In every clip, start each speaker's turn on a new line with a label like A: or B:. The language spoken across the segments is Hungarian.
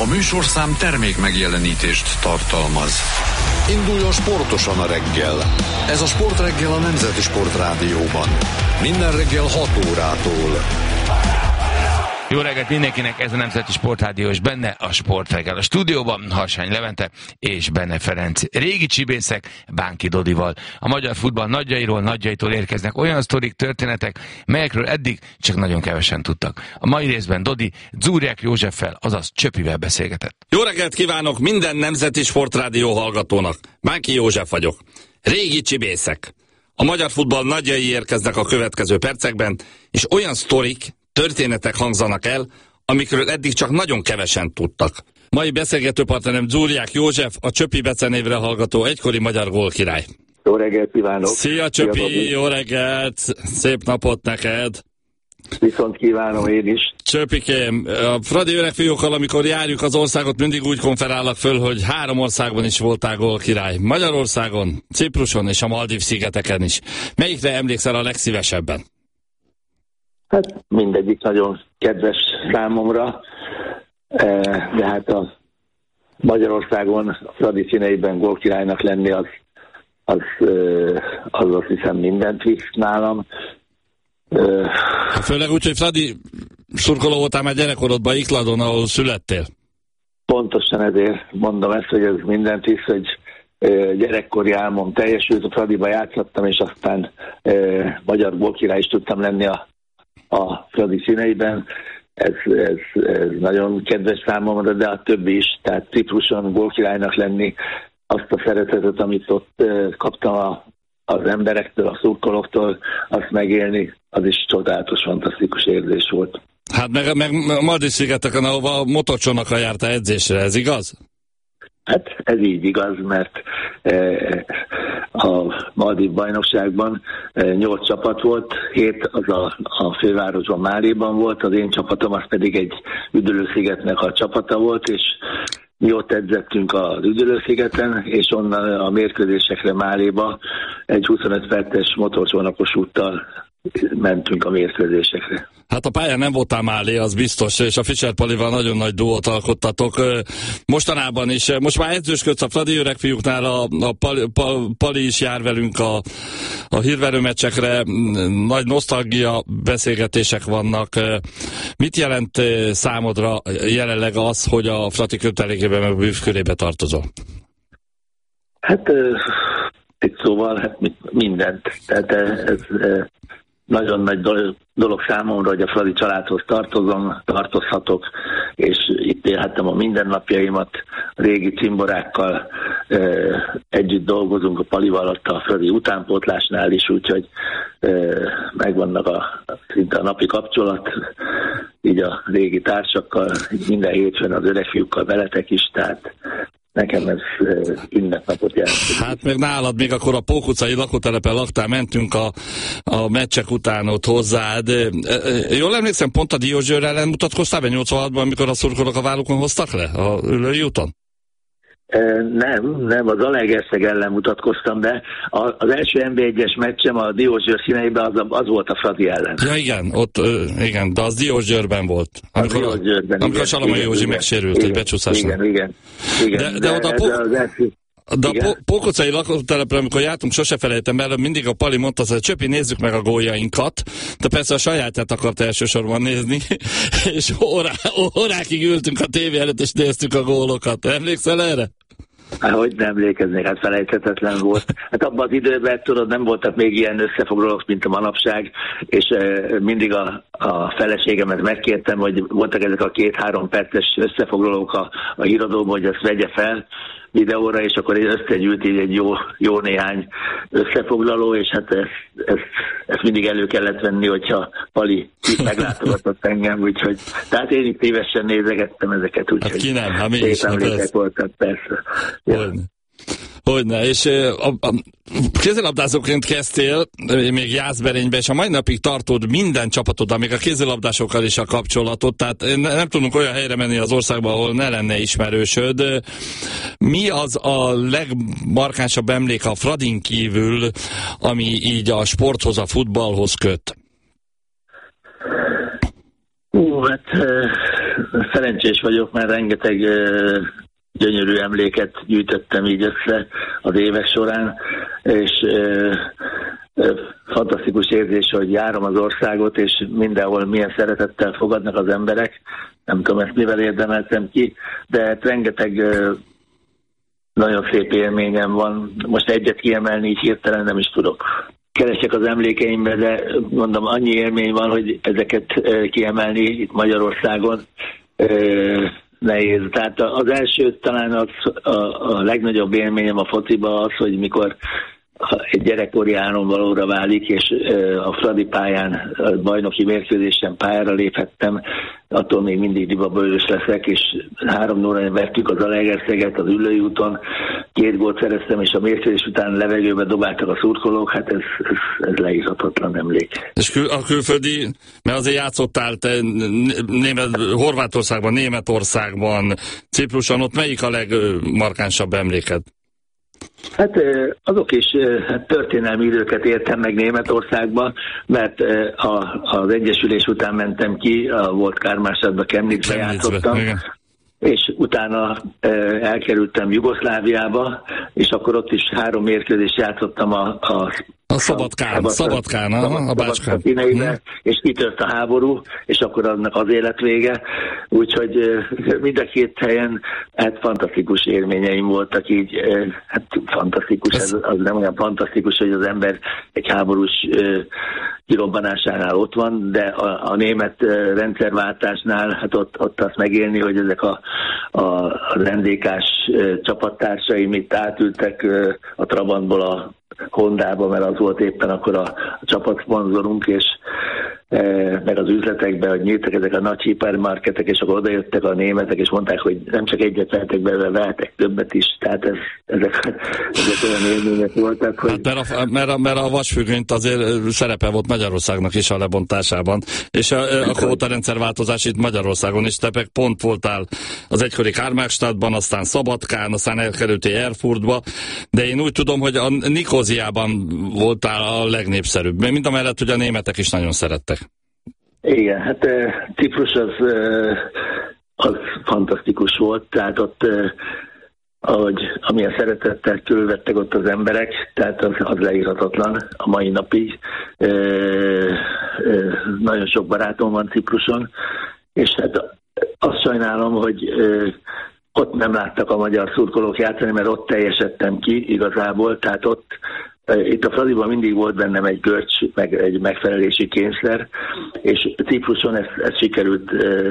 A: A műsorszám termék megjelenítést tartalmaz. Induljon sportosan a reggel. Ez a Sportreggel a Nemzeti Sportrádióban. Minden reggel 6 órától.
B: Jó reggelt mindenkinek, ez a Nemzeti Sportrádió, és benne a Sportreggel. A stúdióban Harsány Levente és Benne Ferenc. Régi csibészek Bánki Dodival. A magyar futball nagyjaitól érkeznek olyan sztorik, történetek, melyekről eddig csak nagyon kevesen tudtak. A mai részben Dodi Dzúriák Józseffel, azaz Csöpivel beszélgetett.
C: Jó reggelt kívánok minden Nemzeti Sportrádió hallgatónak. Bánki József vagyok. Régi csibészek. A magyar futball nagyjai érkeznek a következő percekben, és olyan sztorik, történetek hangzanak el, amikről eddig csak nagyon kevesen tudtak. Mai beszélgetőpartnerem Dzúriák József, a Csöpi becenévre hallgató egykori magyar gólkirály.
D: Jó reggelt kívánok!
C: Szia Csöpi, jó reggelt! Szép napot neked!
D: Viszont kívánom én is.
C: Csöpikém, a Fradi öregfiúkkal, amikor járjuk az országot, mindig úgy konferálnak föl, hogy 3 országban is voltál gólkirály. Magyarországon, Cipruson és a Maldív-szigeteken is. Melyikre emlékszel a legszívesebben?
D: Hát mindegyik nagyon kedves számomra, de hát a Magyarországon a Fradi színeiben gólkirálynak lenni az azt hiszem mindent visz nálam.
C: Főleg úgy, hogy Fradi szurkoló voltál már gyerekkorodban Ikladon, ahol születtél. Pontosan
D: ezért mondom ezt, hogy ez mindent visz, hogy gyerekkori álmom teljesült, a Fradiba játszottam, és aztán magyar gólkirály is tudtam lenni a Fradi színeiben. Ez nagyon kedves számomra, de a többi is, tehát Cipruson gólkirálynak lenni, azt a szeretetet, amit ott kaptam az emberektől, a szurkolóktól, azt megélni, az is csodálatos, fantasztikus érzés volt.
C: Hát meg Maldív-szigeteken, ahova motorcsónakkal jártál edzésre, ez igaz?
D: Hát ez így igaz, mert a Maldív bajnokságban 8 csapat volt, 7 az a fővárosban, Máléban volt, az én csapatom az pedig egy üdülőszigetnek a csapata volt, és mi ott edzettünk az üdülőszigeten, és onnan a mérkőzésekre Máléba egy 25 perces motorcsónakos úttal mentünk a mérkőzésekre.
C: Hát a pályán nem voltál Málé, az biztos, és a Fischer Palival nagyon nagy duót alkottatok. Mostanában is, most már edzősködsz a Fradi öregfiúknál, a Pali is jár velünk a hírverő meccsekre, nagy nosztalgia beszélgetések vannak. Mit jelent számodra jelenleg az, hogy a Fradi kötelékében meg bűvkörébe tartozol?
D: Hát egy szóval hát mindent. Tehát ez nagyon nagy dolog számomra, hogy a Fradi családhoz tartozhatok, és itt élhettem a mindennapjaimat, a régi cimborákkal együtt dolgozunk a Palival ott a Fradi utánpótlásnál is, úgyhogy megvannak szinte a napi kapcsolat, így a régi társakkal, minden hétfőn az öregfiúkkal veletek is, tehát nekem ez ünnepnapot jelent.
C: Hát meg nálad még akkor a Pók utcai lakótelepen laktál, mentünk a meccsek után ott hozzád. Jól emlékszem, pont a Diósgyőr ellen mutatkoztál be 86-ban, amikor a szurkolók a vállukon hoztak le a Ülői úton?
D: Nem, az Zalaegerszeg ellen mutatkoztam be. Az első NB1-es meccsem a Diósgyőr színeiben az volt a Fradi ellen.
C: Ja igen, ott, igen, de az Diósgyőrben volt. Amikor a Salamai Józsi megsérült egy becsúszáson. Igen. De oda a Pók utcai lakótelepre, amikor jártunk, sose felejtem el, mindig a Pali mondta, hogy Csöpi, nézzük meg a góljainkat, de persze a sajátját akart elsősorban nézni, és órákig ültünk a tévé előtt, és néztük a gólokat. Emlékszel erre?
D: Hogy nem emlékeznék, hát felejthetetlen volt. Hát abban az időben, tudod, nem voltak még ilyen összefoglalók, mint a manapság, és mindig a feleségemet megkértem, hogy voltak ezek a 2-3 perces összefoglalók a híradóban, hogy ezt vegye fel videóra, és akkor összegyűlt így egy jó néhány összefoglaló, és hát ezt mindig elő kellett venni, hogyha Pali itt meglátogatott engem, úgyhogy tehát én itt szívesen nézegettem ezeket, úgyhogy
C: hát ki nem, hát mi is,
D: emlékek voltak, persze. Ja.
C: Hogyne, és a kézilabdázóként kezdtél még Jászberénybe, és a mai napig tartod minden csapatod, még a kézilabdásokkal is a kapcsolatot, tehát nem tudunk olyan helyre menni az országban, ahol ne lenne ismerősöd. Mi az a legmarkánsabb emlék a Fradin kívül, ami így a sporthoz, a futballhoz köt?
D: Hát szerencsés vagyok, mert rengeteg gyönyörű emléket gyűjtöttem így össze az évek során, és fantasztikus érzés, hogy járom az országot, és mindenhol milyen szeretettel fogadnak az emberek. Nem tudom, ezt mivel érdemeltem ki, de rengeteg nagyon szép élményem van. Most egyet kiemelni így hirtelen nem is tudok. Keresek az emlékeimbe, de mondom, annyi élmény van, hogy ezeket kiemelni itt Magyarországon nehéz. Tehát az első talán a legnagyobb élményem a fociba az, hogy mikor egy gyerekkori álom valóra válik, és a Fradi pályán, a bajnoki mérkőzésen pályára léphettem, attól még mindig libabőrös leszek, és 3-0-ra vertük az Zalaegerszeget az Üllői úton, 2 gólt szereztem, és a mérkőzés után levegőbe dobáltak a szurkolók, hát ez leírhatatlan emlék.
C: És a külföldi, mert azért játszottál te Horvátországban, Németországban, Cipruson, ott melyik a legmarkánsabb emléked?
D: Hát azok is történelmi időket éltem meg Németországban, mert az egyesülés után mentem ki, volt Kármásradba, Chemnitzbe játszottam, és utána elkerültem Jugoszláviába, és akkor ott is 3 mérkőzést játszottam a
C: Szabadkán, a Bácskán.
D: És kitört a háború, és akkor annak az élet vége. Úgyhogy mind a 2 helyen hát fantasztikus élményeim voltak így. Hát fantasztikus, az nem olyan fantasztikus, hogy az ember egy háborús kirobbanásánál ott van, de a német rendszerváltásnál, hát ott azt megélni, hogy ezek a NDK-s csapattársaim itt átültek a Trabantból a Hondába, mert az volt éppen akkor a csapatszponzorunk, és meg az üzletekben, hogy nyíltak ezek a nagy hipermarketek, és akkor odajöttek a németek, és mondták, hogy nem csak egyet vehetek belőle, vehetek többet is, tehát ezek olyan élmények voltak, hogy...
C: Hát mert a vasfüggönyt azért szerepe volt Magyarországnak is a lebontásában, és akkor volt a rendszerváltozás itt Magyarországon is, te meg pont voltál az egykori Kármánstadtban, aztán Szabadkán, aztán elkerültél Erfurtba, de én úgy tudom, hogy a Nikóziában voltál a legnépszerűbb, mind a mellett, hogy a németek is nagyon szerettek.
D: Igen, hát Ciprus az fantasztikus volt, tehát ott amilyen szeretettel körülvettek ott az emberek, tehát az leírhatatlan a mai napig. Nagyon sok barátom van Cipruson, és hát azt sajnálom, hogy ott nem láttak a magyar szurkolók játszani, mert ott teljesedtem ki igazából, tehát ott itt a Fradiban mindig volt bennem egy görcs, meg egy megfelelési kényszer, és Cipruson ezt sikerült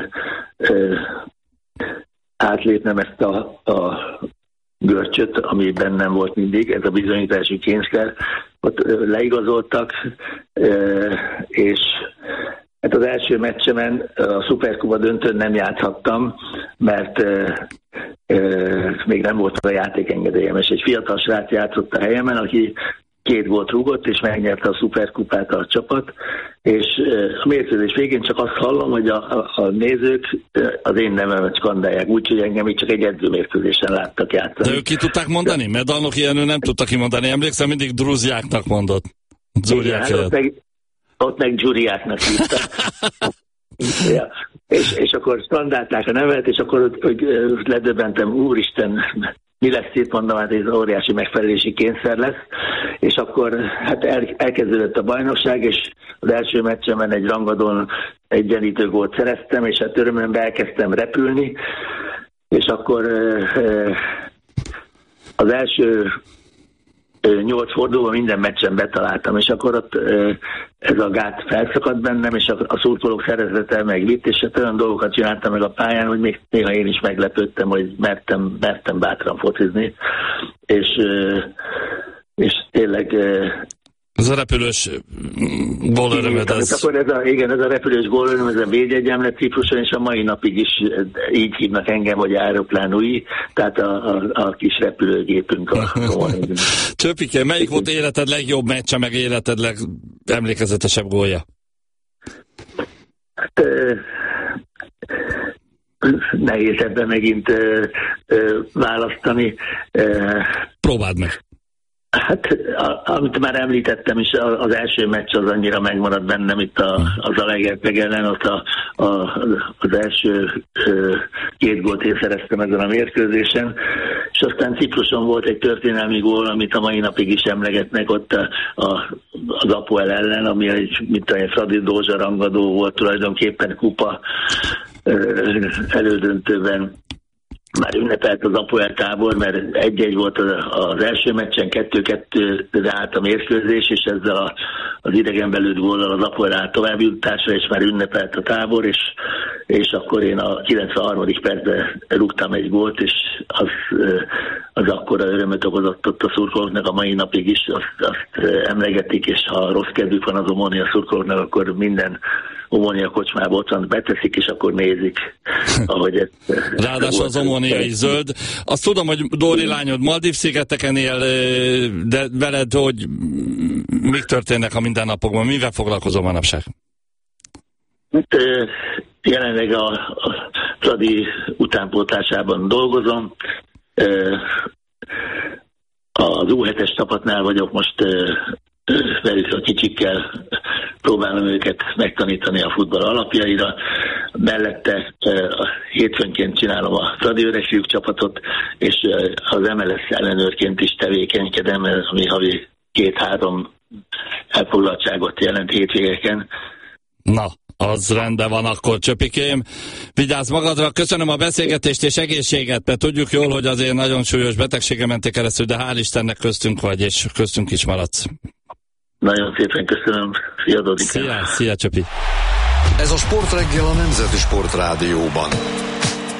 D: átlépnem ezt a görcsöt, ami bennem volt mindig, ez a bizonyítási kényszer. Ott leigazoltak, és hát az első meccsemen a Szuperkupa döntőn nem játszhattam, mert még nem volt a játékengedélyem, és egy fiatal srác játszott a helyemen, aki 2 gólt rúgott, és megnyerte a Szuperkupát a csapat, és a mérkőzés végén csak azt hallom, hogy a nézők az én nevemet skandálják, úgyhogy engem itt csak egy edzőmérkőzésen láttak játszani.
C: De ők ki tudták mondani? Mert Dalnoki Jenő nem tudta kimondani, emlékszem, mindig Druzsiáknak mondott.
D: Ott meg Dzsuriáknak hívtak. Ja. És akkor skandálták a nevet, és akkor hogy ledöbbentem, úristen, mi lesz itt, mondom, hát ez óriási megfelelési kényszer lesz, és akkor hát elkezdődött a bajnokság, és az első meccsemen egy rangadón egyenlítő gólt szereztem, és hát örömömben elkezdtem repülni, és akkor az első 8 fordulóban minden meccsen betaláltam, és akkor ott ez a gát felszakadt bennem, és a szurkolók szeretete megvitt, és hát olyan dolgokat csináltam meg a pályán, hogy még néha én is meglepődtem, hogy mertem bátran focizni, és tényleg...
C: Ez a repülős gólörömöd,
D: Akkor ez a repülős gólöröm, ez a védjegyem lett Cipruson, és a mai napig is így hívnak engem, hogy Aeroplanui, tehát a kis repülőgépünk.
C: Csöpike, melyik volt életed legjobb meccse, meg életed legemlékezetesebb gólja?
D: Hát, nehéz ebben megint választani.
C: Próbáld meg.
D: Hát, amit már említettem is, az első meccs az annyira megmaradt bennem itt az Zalaegerszeg ellen, ott az első 2 gólt én szereztem ezen a mérkőzésen, és aztán Cipruson volt egy történelmi gól, amit a mai napig is emlegetnek ott az Apoel ellen, ami egy Fradi Dózsa rangadó volt, tulajdonképpen kupa elődöntőben. Már ünnepelt az Apoel tábor, mert 1-1 volt az első meccsen, 2-2-re állt a mérkőzés, és ezzel az idegenbelőtt góllal az Apoel állt továbbjutásra, és már ünnepelt a tábor, és akkor én a 93. percben rúgtam egy gólt, és az akkora örömöt okozott ott a szurkolóknak, a mai napig is azt emlegetik, és ha rossz kedvük van az Omonia szurkolóknak, akkor minden Omonia kocsmába ott beteszik, és akkor nézik, ahogy ez...
C: Ráadásul az Omonia is zöld. Azt tudom, hogy Dóri lányod Maldív-szigeteken él, de veled, hogy mik történnek a mindennapokban? Mivel foglalkozom manapság?
D: Jelenleg a Fradi utánpótlásában dolgozom. Az U7-es csapatnál vagyok most, velük a kicsikkel próbálom őket megtanítani a futball alapjaira. Mellette hétfőnként csinálom a Fradi Öregfiúk csapatot, és az MLS ellenőrként is tevékenykedem, ami havi 2-3 elfoglaltságot jelent hétvégeken.
C: Na, az rendben van akkor, Csöpikém. Vigyázz magadra, köszönöm a beszélgetést és egészséget, mert tudjuk jól, hogy azért nagyon súlyos betegsége mentél keresztül, de hál' Istennek köztünk vagy, és köztünk is maradsz.
D: Nagyon szépen köszönöm. Szia, Dodika.
C: Szia, Csöpi.
A: Ez a Sportreggel a Nemzeti Sportrádióban.